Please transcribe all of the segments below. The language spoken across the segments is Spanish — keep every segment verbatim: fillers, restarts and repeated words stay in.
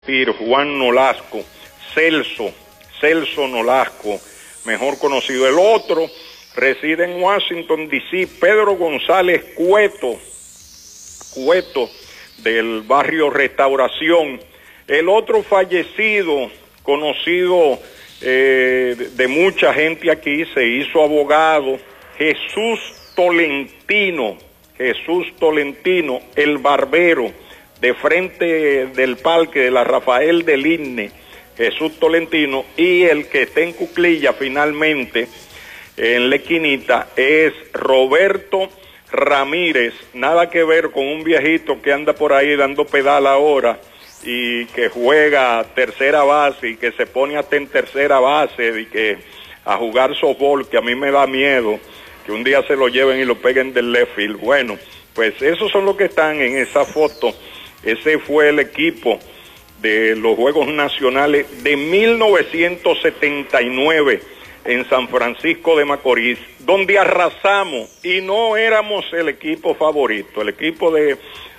Juan Nolasco, Celso, Celso Nolasco, mejor conocido. El otro reside en Washington, D C, Pedro González Cueto, Cueto, del barrio Restauración. El otro fallecido, conocido eh, de, de mucha gente aquí, se hizo abogado, Jesús Tolentino, Jesús Tolentino, el barbero, de frente del parque de la Rafael del Inne, Jesús Tolentino, y el que está en Cuclilla finalmente, en la esquinita, es Roberto Ramírez, nada que ver con un viejito que anda por ahí dando pedal ahora, y que juega tercera base, y que se pone hasta en tercera base, y que a jugar softball, que a mí me da miedo, que un día se lo lleven y lo peguen del left field. Bueno, pues esos son los que están en esa foto. Ese fue el equipo de los Juegos Nacionales de mil novecientos setenta y nueve en San Francisco de Macorís, donde arrasamos y no éramos el equipo favorito, el equipo de,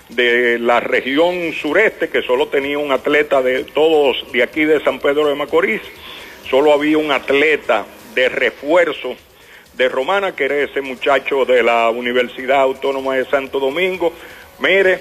de la región sureste, que solo tenía un atleta de todos de aquí de San Pedro de Macorís, solo había un atleta de refuerzo de Romana, que era ese muchacho de la Universidad Autónoma de Santo Domingo. Mire,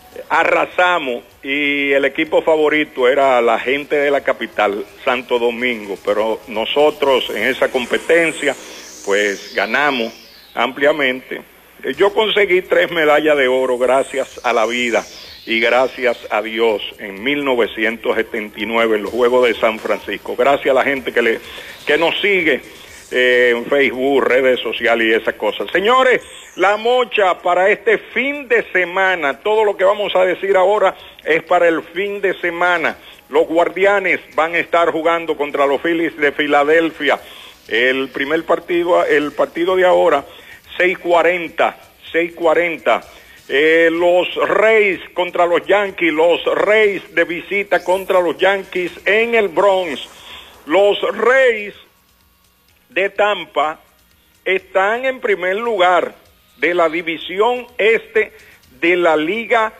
arrasamos y el equipo favorito era la gente de la capital, Santo Domingo, pero nosotros en esa competencia pues ganamos ampliamente. Yo conseguí tres medallas de oro gracias a la vida y gracias a Dios en mil novecientos setenta y nueve en los Juegos de San Francisco. Gracias a la gente que, le, que nos sigue Eh, en Facebook, redes sociales y esas cosas. Señores, la mocha para este fin de semana, todo lo que vamos a decir ahora es para el fin de semana. Los Guardianes van a estar jugando contra los Phillies de Filadelfia. El primer partido, el partido de ahora, seis cuarenta, seis cuarenta. Eh, los Rays contra los Yankees, los Rays de visita contra los Yankees en el Bronx. Los Rays de Tampa están en primer lugar de la división este de la Liga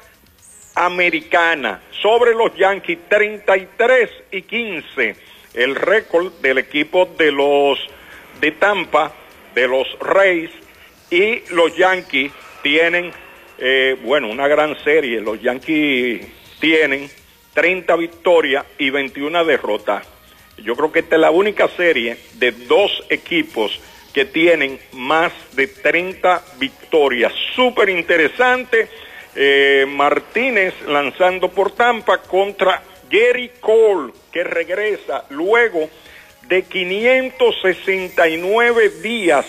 Americana sobre los Yankees, treinta y tres y quince, el récord del equipo de los de Tampa, de los Rays, y los Yankees tienen, eh, bueno, una gran serie. Los Yankees tienen treinta victorias y veintiuna derrotas. Yo creo que esta es la única serie de dos equipos que tienen más de treinta victorias. Súper interesante. Eh, Martínez lanzando por Tampa contra Gerrit Cole, que regresa luego de quinientos sesenta y nueve días.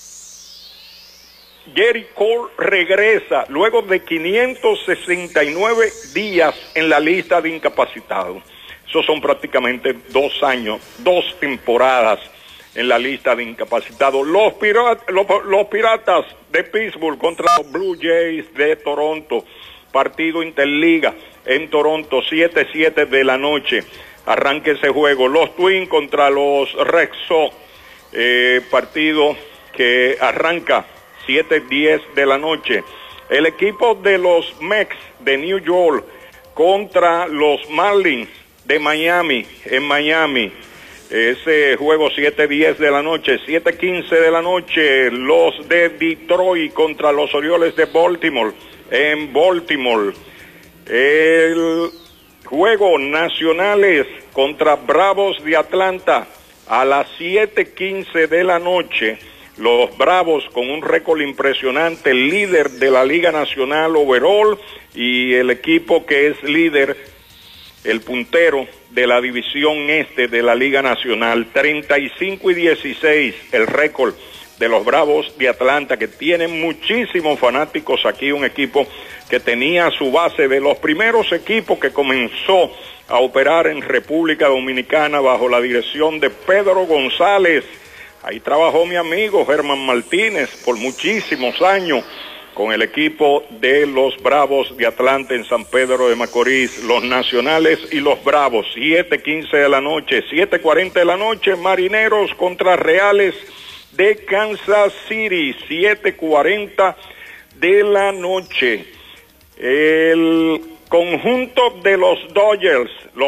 Gerrit Cole regresa luego de quinientos sesenta y nueve días en la lista de incapacitados. Esos son prácticamente dos años, dos temporadas en la lista de incapacitados. Los, pirat, los, los Piratas de Pittsburgh contra los Blue Jays de Toronto. Partido interliga en Toronto, siete siete de la noche. Arranque ese juego. Los Twins contra los Red Sox. Eh, partido que arranca siete diez de la noche. El equipo de los Mets de New York contra los Marlins de Miami, en Miami, ese juego siete diez de la noche, siete quince de la noche, los de Detroit contra los Orioles de Baltimore, en Baltimore, el juego nacionales contra Bravos de Atlanta, a las siete quince de la noche, los Bravos con un récord impresionante, líder de la Liga Nacional overall, y el equipo que es líder, el puntero de la división este de la Liga Nacional, treinta y cinco y dieciséis, el récord de los Bravos de Atlanta, que tienen muchísimos fanáticos aquí, un equipo que tenía su base de los primeros equipos que comenzó a operar en República Dominicana bajo la dirección de Pedro González. Ahí trabajó mi amigo Germán Martínez por muchísimos años con el equipo de los Bravos de Atlanta en San Pedro de Macorís. Los Nacionales y los Bravos, siete quince de la noche, siete cuarenta de la noche, Marineros contra Reales de Kansas City, siete cuarenta de la noche. El conjunto de los Dodgers, los